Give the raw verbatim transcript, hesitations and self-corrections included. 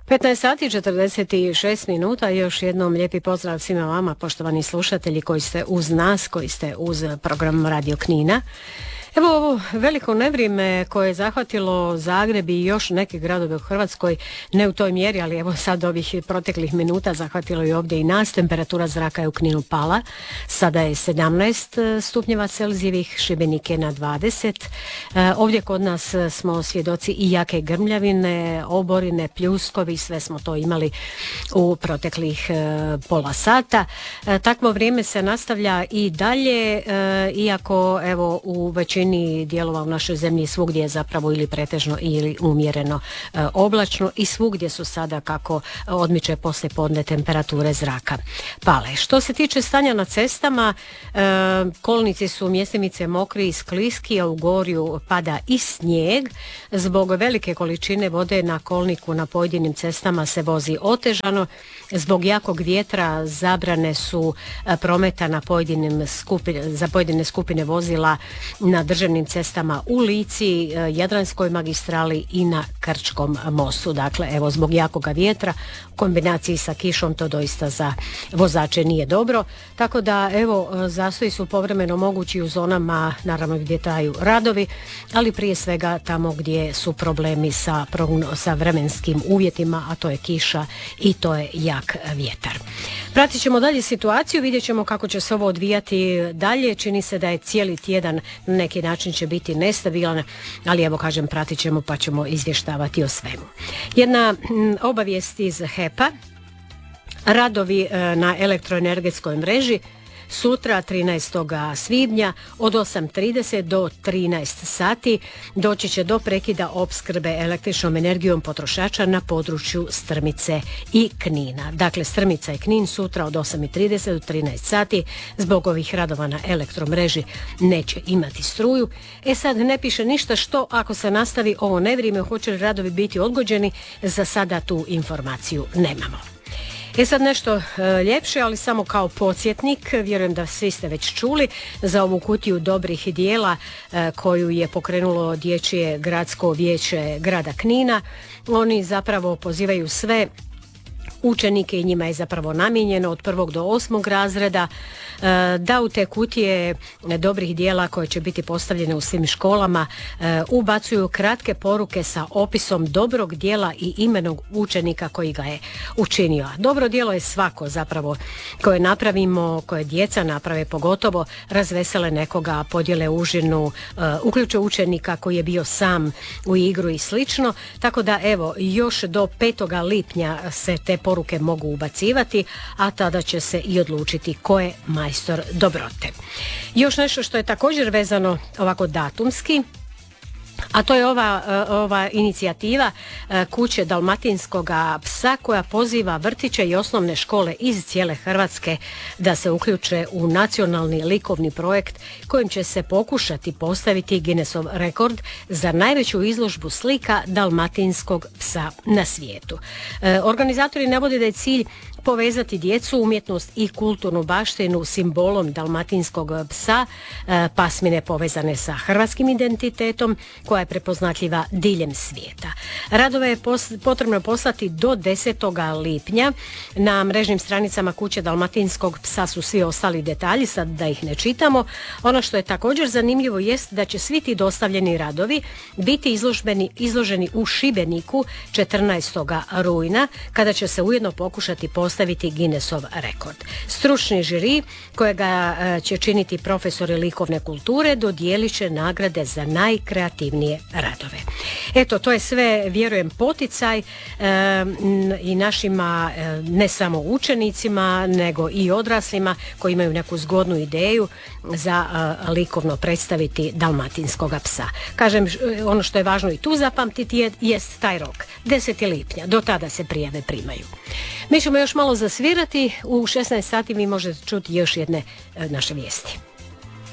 petnaest sati i četrdeset šest minuta. Još jednom lijepi pozdrav svima vama, poštovani slušatelji koji ste uz nas, koji ste uz program Radio Knina. Evo ovo veliko nevrijeme koje je zahvatilo Zagreb i još neke gradove u Hrvatskoj, ne u toj mjeri, ali evo sad ovih proteklih minuta zahvatilo i ovdje i nas. Temperatura zraka je u Kninu pala, sada je sedamnaest stupnjeva Celzijevih, Šibenik je na dvadeset. E, ovdje kod nas smo svjedoci i jake grmljavine, oborine, pljuskovi, sve smo to imali u proteklih e, pola sata. E, takvo vrijeme se nastavlja i dalje, e, iako evo u većini dijelova u našoj zemlji svugdje je zapravo ili pretežno ili umjereno e, oblačno i svugdje su sada, kako odmiče poslijepodne, temperature zraka pale. Što se tiče stanja na cestama, e, kolnici su mjestimice mokri i skliski, a u gorju pada i snijeg. Zbog velike količine vode na kolniku na pojedinim cestama se vozi otežano. Zbog jakog vjetra zabrane su prometa na pojedinim skupine, za pojedine skupine vozila na državnim cestama u Lici, Jadranskoj magistrali i na Krčkom mostu. Dakle, evo, zbog jakoga vjetra u kombinaciji sa kišom to doista za vozače nije dobro. Tako da, evo, zastoji su povremeno mogući u zonama, naravno gdje traju radovi, ali prije svega tamo gdje su problemi sa, sa vremenskim uvjetima, a to je kiša i to je jak vjetar. Pratit ćemo dalje situaciju, vidjet ćemo kako će se ovo odvijati dalje. Čini se da je cijeli tjedan na neki način će biti nestabilan, ali evo kažem, pratit ćemo pa ćemo izvještavati o svemu. Jedna m, obavijest iz H E P-a. Radovi e, na elektroenergetskoj mreži sutra trinaestog svibnja od osam trideset do trinaest sati doći će do prekida opskrbe električnom energijom potrošača na području Strmice i Knina. Dakle, Strmica i Knin sutra od osam trideset do trinaest sati zbog ovih radova na elektromreži neće imati struju. E sad, ne piše ništa što ako se nastavi ovo nevrijeme, hoće li radovi biti odgođeni, za sada tu informaciju nemamo. E sad nešto e, ljepše, ali samo kao podsjetnik, vjerujem da svi ste već čuli za ovu kutiju dobrih dijela e, koju je pokrenulo Dječje gradsko vijeće grada Knina. Oni zapravo pozivaju sve učenike i njima je zapravo namijenjeno od prvog do osmog razreda da u te kutije dobrih dijela koje će biti postavljene u svim školama ubacuju kratke poruke sa opisom dobrog dijela i imenom učenika koji ga je učinio. Dobro djelo je svako zapravo koje napravimo, koje djeca naprave, pogotovo razvesele nekoga, podijele užinu, uključe učenika koji je bio sam u igru i slično. Tako da evo, još do petog lipnja se te poruke mogu ubacivati, a tada će se i odlučiti ko je majstor dobrote. Još nešto što je također vezano ovako datumski, a to je ova, ova inicijativa Kuće dalmatinskog psa koja poziva vrtiće i osnovne škole iz cijele Hrvatske da se uključe u nacionalni likovni projekt kojim će se pokušati postaviti Guinnessov rekord za najveću izložbu slika dalmatinskog psa na svijetu. E, organizatori navode da je cilj povezati djecu, umjetnost i kulturnu baštinu simbolom dalmatinskog psa, pasmine povezane sa hrvatskim identitetom koja je prepoznatljiva diljem svijeta. Radove je potrebno poslati do desetog lipnja. Na mrežnim stranicama Kuće dalmatinskog psa su svi ostali detalji, sad da ih ne čitamo. Ono što je također zanimljivo jest da će svi ti dostavljeni radovi biti izloženi, izloženi u Šibeniku četrnaestog rujna, kada će se ujedno pokušati postaviti postaviti Guinnessov rekord. Stručni žiri, kojega će činiti profesori likovne kulture, dodijelit će nagrade za najkreativnije radove. Eto, to je sve, vjerujem, poticaj e, i našima, e, ne samo učenicima, nego i odraslima koji imaju neku zgodnu ideju za e, likovno predstaviti dalmatinskoga psa. Kažem, ono što je važno i tu zapamtiti je, jest taj rok, deseti lipnja, do tada se prijave primaju. Mi ćemo još malo zasvirati, u šesnaest sati vi možete čuti još jedne e, naše vijesti.